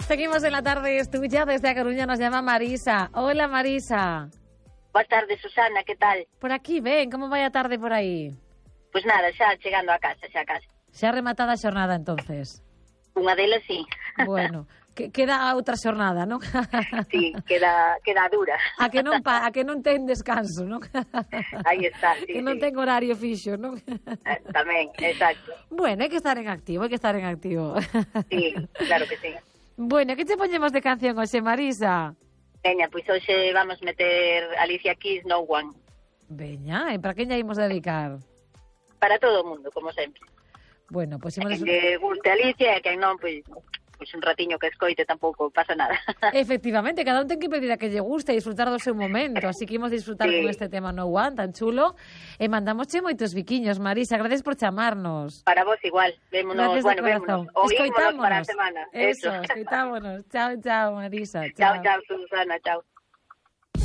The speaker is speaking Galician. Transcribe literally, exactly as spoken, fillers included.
Seguimos en la tarde, es tuya. Desde A Coruña nos llama Marisa. Hola, Marisa. Boa tarde, Susana, que tal? Por aquí, ven, como vai a tarde por aí? Pois nada, xa chegando a casa, xa a casa. Xa rematada a xornada, entonces. Unha delas, sí. Bueno, que, queda a outra xornada, non? Sí, queda, queda dura. A que non pa, a que non ten descanso, non? Aí está, sí, que non sí. ten horario fixo, non? Eh, tamén, exacto. Bueno, hai que estar en activo, hai que estar en activo. Sí, claro que sí. Bueno, que te poñemos de canción hoxe, Marisa? Veña, pois hoxe vamos meter Alicia Keys, No One. Veña, e para quen lla imos dedicar? Para todo o mundo, como sempre. Bueno, pois pues, imos... Quen lle guste Alicia e quen non, pois... Pois un ratiño que escoite tampouco pasa nada. Efectivamente, cada un ten que pedir a que lle guste e disfrutar do seu momento, así que imos disfrutar sí. con este tema No One tan chulo e mandamosche moitos biquiños, Marisa, gracias por chamarnos. Para vos igual, vémonos, bueno, vémonos, oímonos para a semana. Eso, escoitámonos. Chao, chao, Marisa. Chao, chao, chao Susana, chao.